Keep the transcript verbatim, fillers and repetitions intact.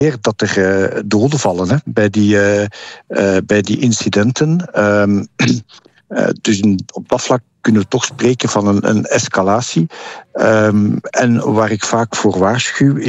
dat er uh, doden vallen hè, bij, die, uh, uh, bij die incidenten. Um, uh, dus in, op dat vlak kunnen we toch spreken van een, een escalatie. Um, en waar ik vaak voor waarschuw, is